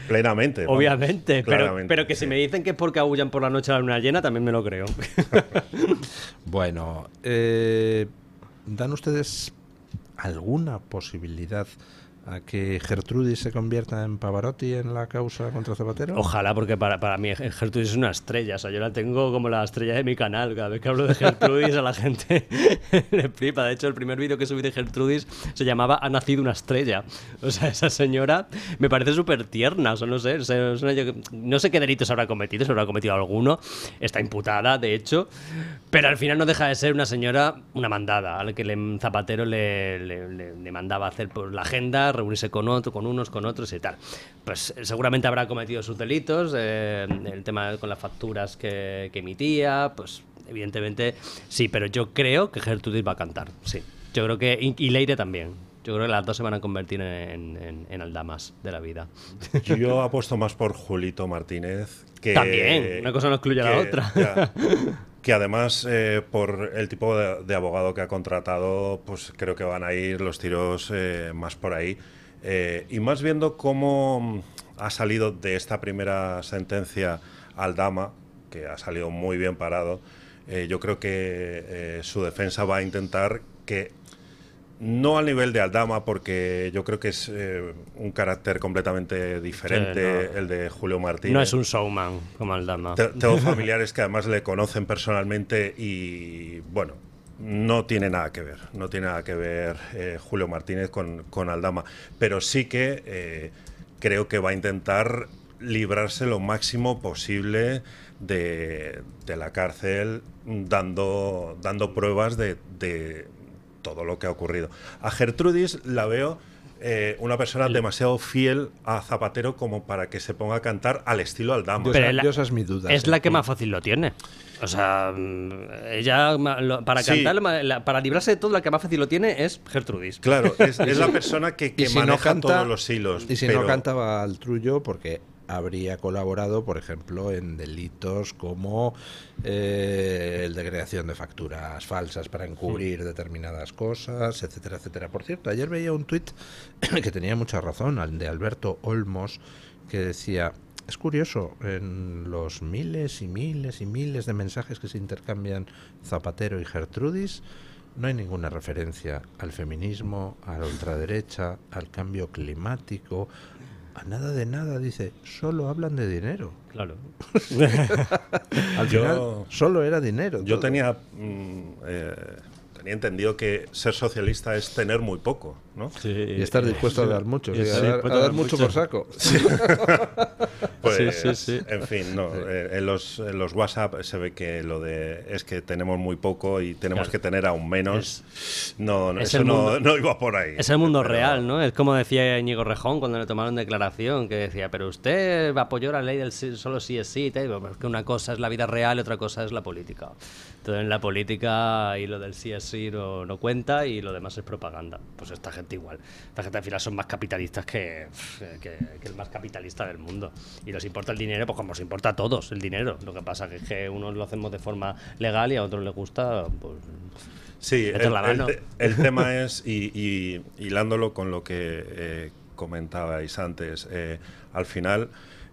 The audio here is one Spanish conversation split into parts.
Plenamente. Obviamente, claramente, pero que sí. si me dicen que es porque aullan por la noche a la luna llena, también me lo creo. Bueno, ¿dan ustedes alguna posibilidad a que Gertrudis se convierta en Pavarotti en la causa contra Zapatero? Ojalá, porque para mí Gertrudis es una estrella. O sea, yo la tengo como la estrella de mi canal. Cada vez que hablo de Gertrudis a la gente le flipa. De hecho, el primer vídeo que subí de Gertrudis se llamaba "Ha nacido una estrella". O sea, esa señora me parece súper tierna. O sea, no sé, no sé qué delitos habrá cometido, si habrá cometido alguno. Está imputada, de hecho. Pero al final no deja de ser una señora, una mandada, al que Zapatero le mandaba hacer por la agenda, reunirse con unos, con otros y tal. Pues seguramente habrá cometido sus delitos, el tema con las facturas que emitía, pues evidentemente sí, pero yo creo que Gertrudis va a cantar, sí. Yo creo que, y Leire también. Yo creo que las dos se van a convertir en aldamas de la vida. Yo apuesto más por Julito Martínez. Que, también, una cosa no excluye a la otra. Ya, que además, por el tipo de abogado que ha contratado, pues creo que van a ir los tiros más por ahí. Y más viendo cómo ha salido de esta primera sentencia Aldama, que ha salido muy bien parado, yo creo que su defensa va a intentar que, no al nivel de Aldama, porque yo creo que es un carácter completamente diferente, sí, no. el de Julio Martínez. No es un showman como Aldama. Tengo familiares que además le conocen personalmente y, bueno, no tiene nada que ver. No tiene nada que ver Julio Martínez con Aldama. Pero sí que creo que va a intentar librarse lo máximo posible de la cárcel, dando pruebas de todo lo que ha ocurrido. A Gertrudis la veo una persona demasiado fiel a Zapatero como para que se ponga a cantar al estilo Aldama. Yo esa es mi duda. Es la que más fácil lo tiene. O sea, ella para cantar, para librarse de todo, la que más fácil lo tiene es Gertrudis. Claro, es la persona que Y si maneja no canta, todos los hilos. Y si no cantaba al trullo, porque habría colaborado, por ejemplo, en delitos como el de creación de facturas falsas para encubrir determinadas cosas, etcétera, etcétera. Por cierto, ayer veía un tuit que tenía mucha razón, el de Alberto Olmos, que decía: es curioso, en los miles y miles y miles de mensajes que se intercambian Zapatero y Gertrudis, no hay ninguna referencia al feminismo, a la ultraderecha, al cambio climático, a nada de nada. Dice, solo hablan de dinero. Claro. Al final, solo era dinero. Yo todo. tenía entendido que ser socialista es tener muy poco, ¿no? Sí, y estar dispuesto a dar mucho, sí, a dar mucho por saco. Sí. Pues, sí. en fin, no. En los WhatsApp se ve que lo de es que tenemos muy poco y tenemos que tener aún menos. Eso no iba por ahí. Es el mundo real, ¿no? Es como decía Íñigo Rejón cuando le tomaron declaración, que decía, pero usted apoyó la ley del solo sí es sí, y tal. Porque una cosa es la vida real y otra cosa es la política. Entonces en la política y lo del sí es sí no cuenta y lo demás es propaganda. Pues esta gente igual. Esta gente al final son más capitalistas que el más capitalista del mundo. Y nos importa el dinero, pues como nos importa a todos el dinero. Lo que pasa es que unos lo hacemos de forma legal y a otros les gusta, pues... Sí, el tema es, y hilándolo con lo que comentabais antes, al final,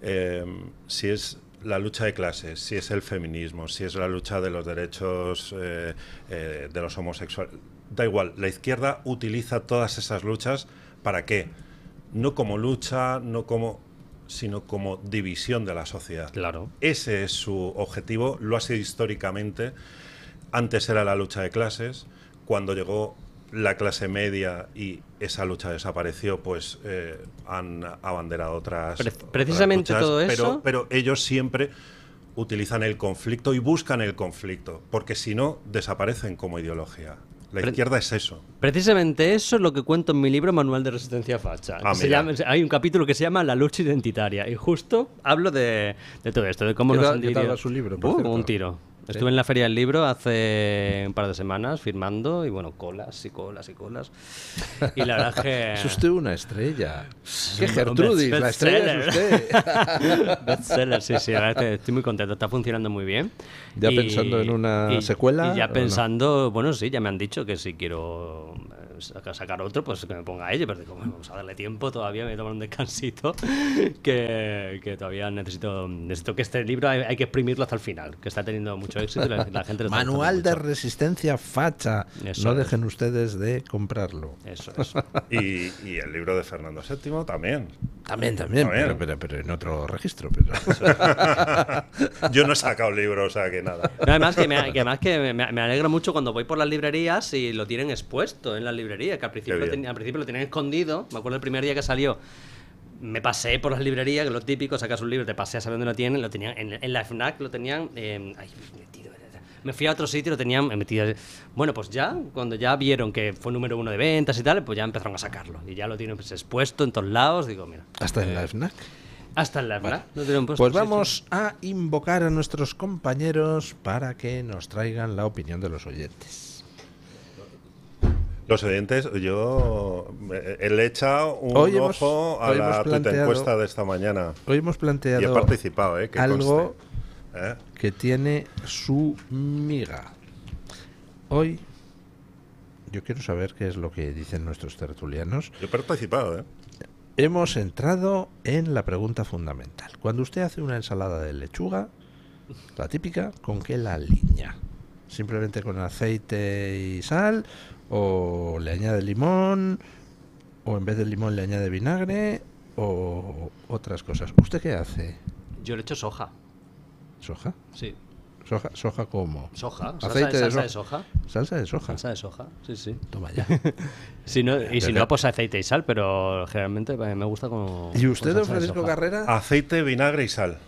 si es la lucha de clases, si es el feminismo, si es la lucha de los derechos de los homosexuales, da igual, la izquierda utiliza todas esas luchas ¿para qué? No como lucha, sino como división de la sociedad. Claro. Ese es su objetivo, lo ha sido históricamente. Antes era la lucha de clases, cuando llegó la clase media y esa lucha desapareció, pues han abanderado otras precisamente otras luchas, todo eso, pero ellos siempre utilizan el conflicto y buscan el conflicto, porque si no, desaparecen como ideología. La izquierda es eso. Precisamente eso es lo que cuento en mi libro Manual de Resistencia Facha. Hay un capítulo que se llama La lucha identitaria y justo hablo de todo esto, de cómo nos han dividido. ¿Qué tal su libro? Un tiro. ¿Sí? Estuve en la Feria del Libro hace un par de semanas firmando y bueno, colas y colas y colas. Y la verdad es que... Es usted una estrella. ¡Qué Gertrudis! La estrella es usted. Bestseller, sí, la verdad estoy muy contento. Está funcionando muy bien. ¿Ya pensando en una secuela? Y ya pensando, bueno, sí, ya me han dicho que si quiero sacar otro, pues que me ponga ello. Pero digo, bueno, vamos a darle tiempo todavía, me voy a tomar un descansito, que todavía necesito que este libro hay que exprimirlo hasta el final, que está teniendo mucho éxito y la gente lo está Manual de mucho. resistencia facha. Eso No es. dejen ustedes de comprarlo. Eso. Y el libro de Fernando VII también. También, También. pero en otro registro. Pero... Yo no he sacado libro, o sea que nada. No, además que me alegra mucho cuando voy por las librerías y lo tienen expuesto en las librerías, que al principio, Qué bien. al principio lo tenían escondido. Me acuerdo el primer día que salió, me pasé por las librerías, que es lo típico, sacas un libro, te paseas a ver dónde lo tenían en la FNAC, lo tenían metido. Me fui a otro sitio y lo tenían metido. Bueno, pues ya, cuando ya vieron que fue número 1 de ventas y tal, pues ya empezaron a sacarlo. Y ya lo tienen pues, expuesto en todos lados, digo, mira. Hasta en la FNAC. Hasta en la FNAC lo tienen puesto. Pues sí, vamos a invocar a nuestros compañeros para que nos traigan la opinión de los oyentes. Los oyentes, yo le he echado un Hoy hemos- ojo a hoy la hemos tuita planteado- encuesta de esta mañana. Hoy hemos planteado Y he participado, que algo conste. ¿Eh? que tiene su miga. Hoy yo quiero saber qué es lo que dicen nuestros tertulianos. Yo he participado, Hemos entrado en la pregunta fundamental. Cuando usted hace una ensalada de lechuga, la típica, ¿con qué la aliña? ¿Simplemente con aceite y sal? ¿O le añade limón? ¿O en vez de limón le añade vinagre? ¿O otras cosas? ¿Usted qué hace? Yo le echo soja. ¿Soja? Sí. ¿Soja cómo? Soja. Aceite Salsa de de soja. Salsa de soja. Salsa de soja, sí. Toma ya. Si no, y si Desde- no, pues aceite y sal, pero generalmente me gusta con. ¿Y usted, con don salsa de Francisco soja. Carrera? Aceite, vinagre y sal.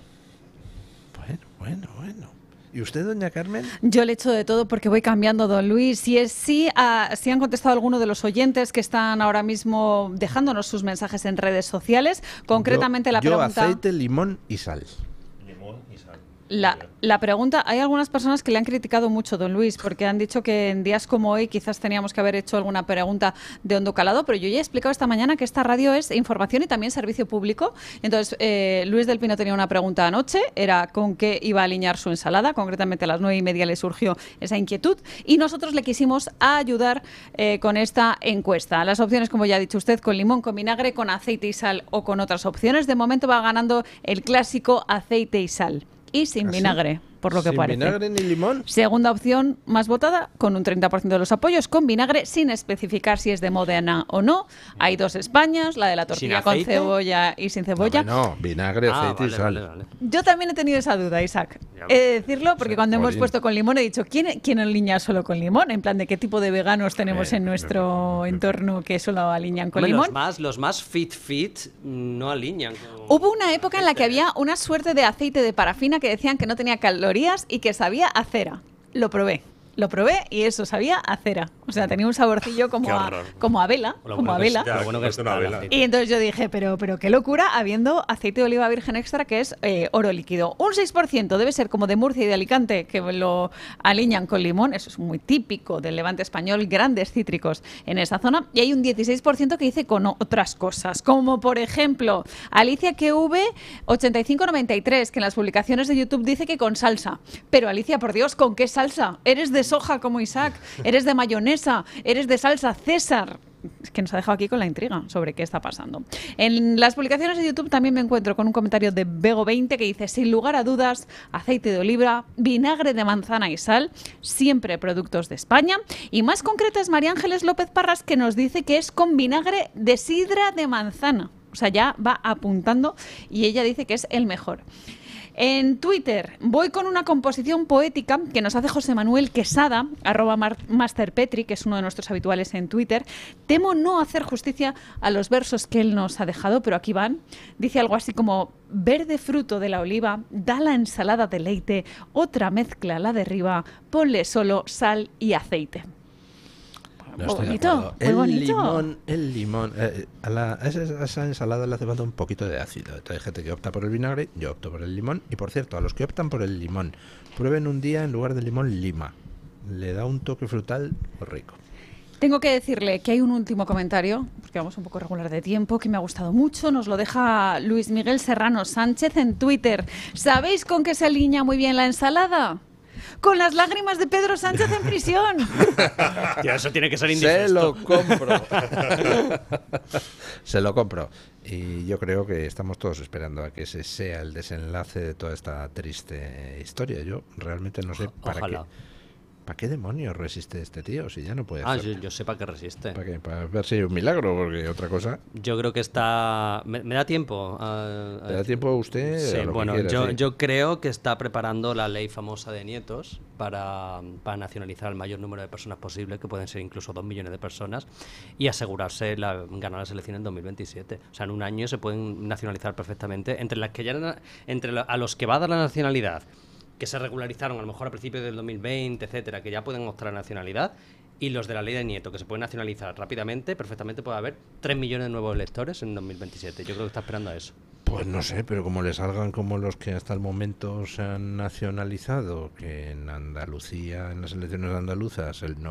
Bueno. ¿Y usted, doña Carmen? Yo le echo de todo porque voy cambiando, don Luis. Si han contestado algunos de los oyentes que están ahora mismo dejándonos sus mensajes en redes sociales. Concretamente la yo pregunta... aceite, limón y sal. Limón y sal. La pregunta, hay algunas personas que le han criticado mucho, don Luis, porque han dicho que en días como hoy quizás teníamos que haber hecho alguna pregunta de hondo calado, pero yo ya he explicado esta mañana que esta radio es información y también servicio público. Entonces, Luis del Pino tenía una pregunta anoche, era con qué iba a alinear su ensalada, concretamente a las 9:30 le surgió esa inquietud y nosotros le quisimos ayudar con esta encuesta. Las opciones, como ya ha dicho usted, con limón, con vinagre, con aceite y sal o con otras opciones. De momento va ganando el clásico aceite y sal. Y sin ¿Ah, sí? vinagre, por lo que ¿Sin parece. vinagre ni limón? Segunda opción más votada, con un 30% de los apoyos, con vinagre, sin especificar si es de Modena o no. Hay dos Españas, la de la tortilla con aceite? cebolla y sin cebolla. No, vinagre, aceite y sal. Vale. Yo también he tenido esa duda, Isaac. Ya. He de decirlo porque Sí, cuando hemos jolín. puesto con limón he dicho, ¿quién aliña solo con limón? En plan, ¿de qué tipo de veganos tenemos en nuestro entorno que solo aliñan con Hombre, limón? los más fit no alinean. Hubo una época en la que había una suerte de aceite de parafina que decían que no tenía calorías y que sabía a cera. Lo probé y eso sabía a cera. O sea, tenía un saborcillo como Qué a horror. vela, Lo como bueno a que es- vela. lo bueno que Parece una está el vela. aceite. Y entonces yo dije, pero qué locura, habiendo aceite de oliva virgen extra, que es oro líquido. Un 6% debe ser como de Murcia y de Alicante, que lo aliñan con limón. Eso es muy típico del Levante español, grandes cítricos en esa zona. Y hay un 16% que dice con otras cosas, como por ejemplo, Alicia QV 8593, que en las publicaciones de YouTube dice que con salsa. Pero Alicia, por Dios, ¿con qué salsa? Eres de soja como Isaac, eres de mayonesa, eres de salsa César. Es que nos ha dejado aquí con la intriga sobre qué está pasando. En las publicaciones de YouTube también me encuentro con un comentario de Bego20 que dice, sin lugar a dudas, aceite de oliva, vinagre de manzana y sal, siempre productos de España. Y más concreta es María Ángeles López Parras, que nos dice que es con vinagre de sidra de manzana. O sea, ya va apuntando y ella dice que es el mejor. En Twitter voy con una composición poética que nos hace José Manuel Quesada, @masterpetri, que es uno de nuestros habituales en Twitter. Temo no hacer justicia a los versos que él nos ha dejado, pero aquí van. Dice algo así como, verde fruto de la oliva, da la ensalada deleite, otra mezcla la derriba, ponle solo sal y aceite. No Muy estoy de bonito, acuerdo. muy bonito. El limón. A esa ensalada le hace falta un poquito de ácido. Entonces hay gente que opta por el vinagre, yo opto por el limón. Y por cierto, a los que optan por el limón, prueben un día en lugar de limón lima. Le da un toque frutal rico. Tengo que decirle que hay un último comentario, porque vamos un poco regular de tiempo, que me ha gustado mucho. Nos lo deja Luis Miguel Serrano Sánchez en Twitter. ¿Sabéis con qué se alinea muy bien la ensalada? con las lágrimas de Pedro Sánchez en prisión. Ya, eso tiene que ser Se indigesto. lo compro. Se lo compro. Y yo creo que estamos todos esperando a que ese sea el desenlace de toda esta triste historia. Yo realmente no sé Ojalá. ¿Para qué demonios resiste este tío? Si ya no puede Ah, hacer. yo sé para qué resiste. ¿Para qué? Para ver si hay un milagro, porque otra cosa. Yo creo que está... ¿Me da tiempo? ¿Le da tiempo a usted? Sí, A lo que bueno, quiera, sí. yo creo que está preparando la ley famosa de nietos para nacionalizar el mayor número de personas posible, que pueden ser incluso 2 millones de personas, y asegurarse ganar las elecciones en 2027. O sea, en un año se pueden nacionalizar perfectamente entre las que ya a los que va a dar la nacionalidad, que se regularizaron a lo mejor a principios del 2020, etcétera, que ya pueden mostrar nacionalidad, y los de la ley de nieto, que se pueden nacionalizar rápidamente, perfectamente puede haber 3 millones de nuevos electores en 2027. Yo creo que está esperando a eso. Pues no sé, pero como le salgan como los que hasta el momento se han nacionalizado, que en Andalucía, en las elecciones andaluzas, el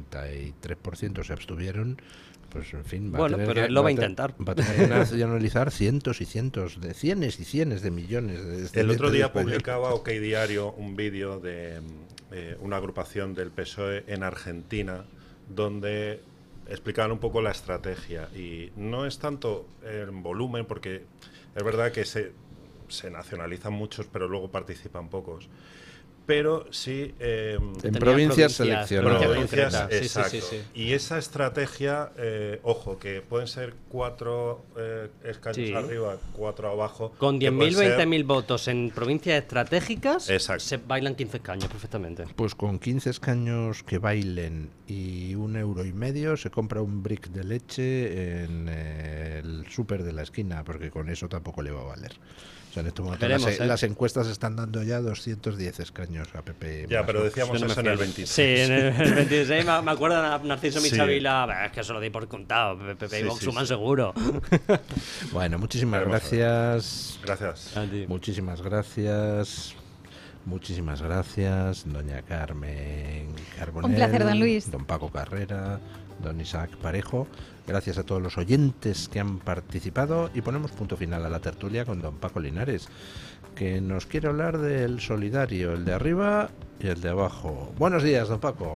93% se abstuvieron, pues en fin, Bueno, pero él lo va a intentar. Va a tener que nacionalizar cientos y cientos, cienes y cienes de millones. El otro de día españoles. publicaba OK Diario un vídeo de una agrupación del PSOE en Argentina, donde explicaban un poco la estrategia. Y no es tanto en volumen, porque es verdad que se nacionalizan muchos, pero luego participan pocos. Pero sí... En Tenía provincias provincias seleccionadas. provincias, concretas. Sí, exacto. sí, sí, sí. Y esa estrategia, ojo, que pueden ser 4 escaños Sí. arriba, 4 abajo. Con que 10.000, puede ser- 20.000 votos en provincias estratégicas, Exacto. se bailan 15 escaños perfectamente. Pues con 15 escaños que bailen y 1,5 € se compra un brick de leche en el súper de la esquina, porque con eso tampoco le va a valer. O sea, en este momento Veremos, las encuestas están dando ya 210 escaños a PP. Ya, más pero Vox. decíamos Yo no me eso en el fío. 26. Sí, en el 26 me acuerdo de Narciso Sí. Michavila, es que eso lo di por contado, PP y Sí, Vox sí, suman sí. seguro. Bueno, muchísimas Veremos a ver. gracias. Gracias. A ti. Muchísimas gracias. Muchísimas gracias, doña Carmen Carbonell. Un placer, don Luis. Don Paco Carrera, don Isaac Parejo. Gracias a todos los oyentes que han participado y ponemos punto final a la tertulia con don Paco Linares, que nos quiere hablar del solidario, el de arriba y el de abajo. Buenos días, don Paco.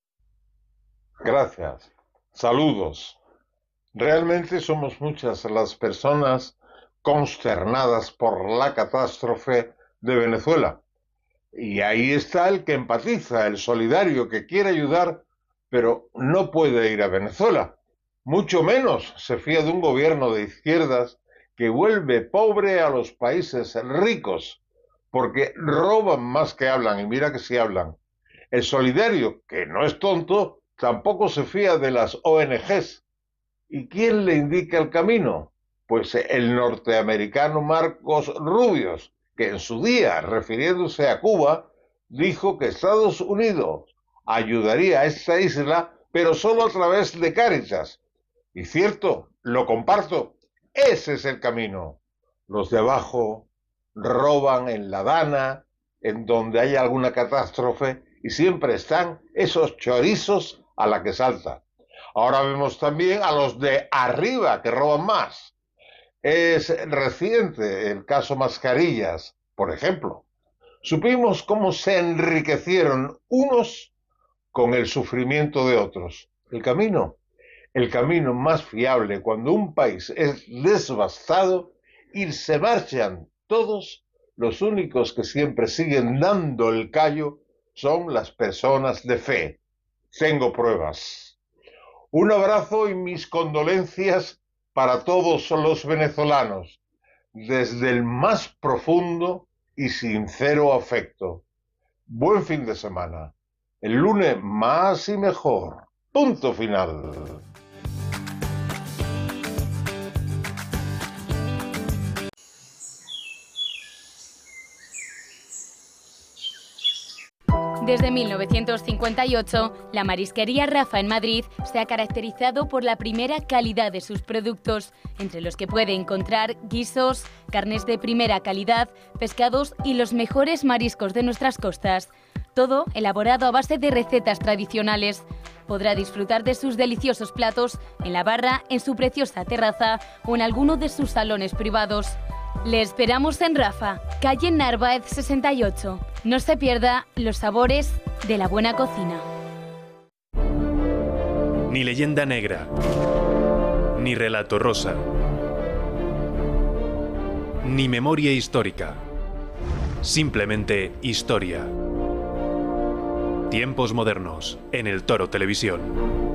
Gracias. Saludos. Realmente somos muchas las personas consternadas por la catástrofe de Venezuela. Y ahí está el que empatiza, el solidario que quiere ayudar, pero no puede ir a Venezuela. Mucho menos se fía de un gobierno de izquierdas que vuelve pobre a los países ricos, porque roban más que hablan, y mira que sí hablan. El solidario, que no es tonto, tampoco se fía de las ONGs. ¿Y quién le indica el camino? Pues el norteamericano Marcos Rubios, que en su día, refiriéndose a Cuba, dijo que Estados Unidos ayudaría a esta isla, pero solo a través de Cáritas. Y cierto, lo comparto, ese es el camino. Los de abajo roban en la Dana, en donde hay alguna catástrofe, y siempre están esos chorizos a la que salta. Ahora vemos también a los de arriba que roban más. Es reciente el caso Mascarillas, por ejemplo. Supimos cómo se enriquecieron unos con el sufrimiento de otros. El camino más fiable cuando un país es devastado y se marchan todos, los únicos que siempre siguen dando el callo son las personas de fe. Tengo pruebas. Un abrazo y mis condolencias para todos los venezolanos, desde el más profundo y sincero afecto. Buen fin de semana. El lunes más y mejor. Punto final. Desde 1958, la Marisquería Rafa en Madrid se ha caracterizado por la primera calidad de sus productos, entre los que puede encontrar guisos, carnes de primera calidad, pescados y los mejores mariscos de nuestras costas. Todo elaborado a base de recetas tradicionales. Podrá disfrutar de sus deliciosos platos en la barra, en su preciosa terraza o en alguno de sus salones privados. Le esperamos en Rafa, calle Narváez 68. No se pierda los sabores de la buena cocina. Ni leyenda negra, ni relato rosa, ni memoria histórica. Simplemente historia. Tiempos modernos en El Toro Televisión.